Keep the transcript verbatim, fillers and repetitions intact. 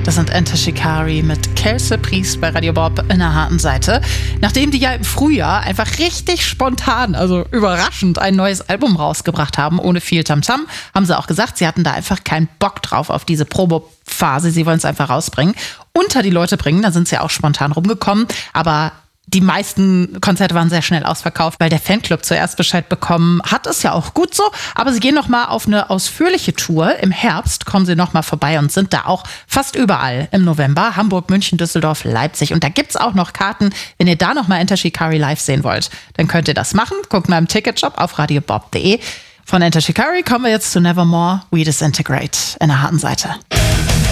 Das sind Enter Shikari mit Kelsey Priest bei Radio Bob in der harten Seite. Nachdem die ja im Frühjahr einfach richtig spontan, also überraschend, ein neues Album rausgebracht haben, ohne viel Tamtam, haben sie auch gesagt, sie hatten da einfach keinen Bock drauf auf diese Probephase. Sie wollen es einfach rausbringen, unter die Leute bringen. Da sind sie ja auch spontan rumgekommen, aber die meisten Konzerte waren sehr schnell ausverkauft, weil der Fanclub zuerst Bescheid bekommen hat. Ist ja auch gut so. Aber sie gehen noch mal auf eine ausführliche Tour. Im Herbst kommen sie noch mal vorbei und sind da auch fast überall im November. Hamburg, München, Düsseldorf, Leipzig. Und da gibt's auch noch Karten. Wenn ihr da noch mal Enter Shikari live sehen wollt, dann könnt ihr das machen. Guckt mal im Ticketshop auf radiobob punkt de. Von Enter Shikari kommen wir jetzt zu Nevermore We Disintegrate in der harten Seite.